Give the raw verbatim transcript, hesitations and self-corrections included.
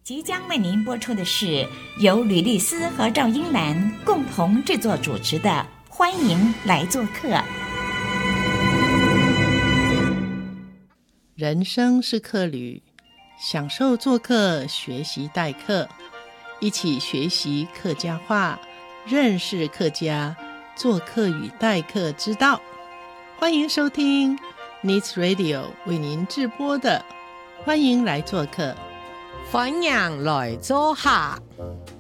即将为您播出的是由吕丽丝和赵英兰共同制作主持的《欢迎来做客》。 人生是客旅，享受做客，学习待客，一起学习客家话，认识客家，做客与待客之道。欢迎收听 Needs Radio 为您直播的《欢迎来做客》。 欢迎来做客。